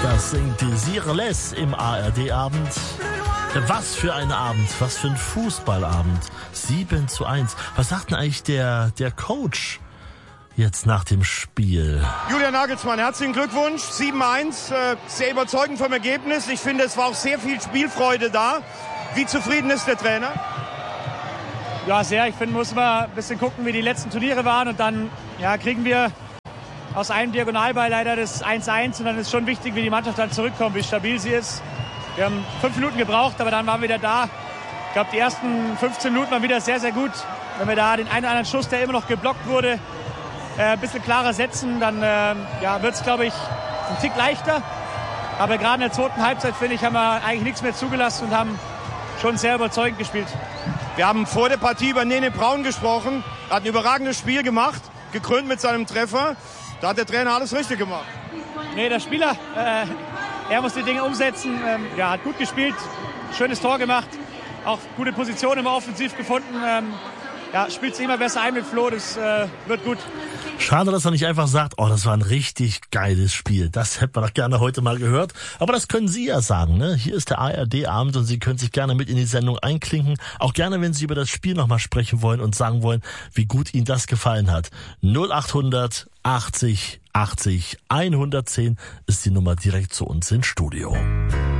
Das singt die Sirles im ARD-Abend. Was für ein Abend, was für ein Fußballabend. 7:1. Was sagt denn eigentlich der Coach jetzt nach dem Spiel? Julian Nagelsmann, herzlichen Glückwunsch. 7:1, sehr überzeugend vom Ergebnis. Ich finde, es war auch sehr viel Spielfreude da. Wie zufrieden ist der Trainer? Ja, sehr. Ich finde, muss man ein bisschen gucken, wie die letzten Turniere waren. Und dann kriegen wir aus einem Diagonalball leider das 1:1. Und dann ist schon wichtig, wie die Mannschaft dann zurückkommt, wie stabil sie ist. Wir haben 5 Minuten gebraucht, aber dann waren wir wieder da. Ich glaube, die ersten 15 Minuten waren wieder sehr, sehr gut. Wenn wir da den einen oder anderen Schuss, der immer noch geblockt wurde, ein bisschen klarer setzen, dann wird es, glaube ich, ein Tick leichter. Aber gerade in der zweiten Halbzeit, finde ich, haben wir eigentlich nichts mehr zugelassen und haben schon sehr überzeugend gespielt. Wir haben vor der Partie über Nene Braun gesprochen. Er hat ein überragendes Spiel gemacht, gekrönt mit seinem Treffer. Da hat der Trainer alles richtig gemacht. Nee, der Spieler, er muss die Dinge umsetzen. Hat gut gespielt, schönes Tor gemacht. Auch gute Position immer offensiv gefunden. Spielt sich immer besser ein mit Flo, das wird gut. Schade, dass er nicht einfach sagt, oh, das war ein richtig geiles Spiel. Das hätte man doch gerne heute mal gehört. Aber das können Sie ja sagen, ne? Hier ist der ARD-Abend und Sie können sich gerne mit in die Sendung einklinken. Auch gerne, wenn Sie über das Spiel nochmal sprechen wollen und sagen wollen, wie gut Ihnen das gefallen hat. 0800 80 80 110 ist die Nummer direkt zu uns ins Studio.